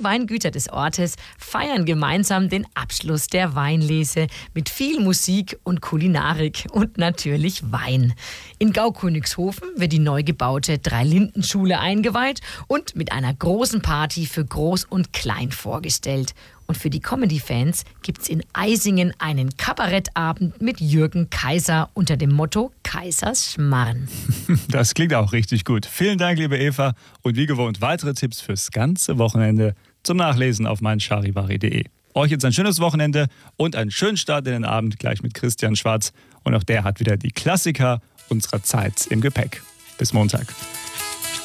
Weingüter des Ortes feiern gemeinsam den Abschluss der Weinlese mit viel Musik und Kulinarik und natürlich Wein. In Gaukönigshofen wird die neu gebaute Drei-Linden-Schule eingeweiht und mit einer großen Party für Groß und Klein vorgestellt. Und für die Comedy-Fans gibt's in Eisingen einen Kabarettabend mit Jürgen Kaiser unter dem Motto Kaisers Schmarrn. Das klingt auch richtig gut. Vielen Dank, liebe Eva. Und wie gewohnt, weitere Tipps fürs ganze Wochenende zum Nachlesen auf meincharivari.de. Euch jetzt ein schönes Wochenende und einen schönen Start in den Abend gleich mit Christian Schwarz. Und auch der hat wieder die Klassiker unserer Zeit im Gepäck. Bis Montag.